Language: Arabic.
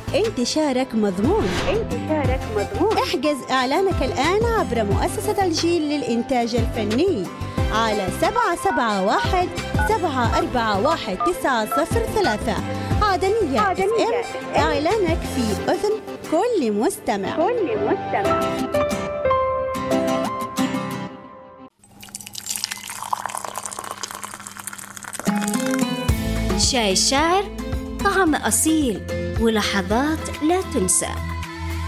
انتشارك مضمون. احجز إعلانك الآن عبر مؤسسة الجيل للإنتاج الفني على 771-741-903 عدنية FM. إعلانك في أذن كل مستمع. شاي الشاعر، طعم أصيل ولحظات لا تنسى.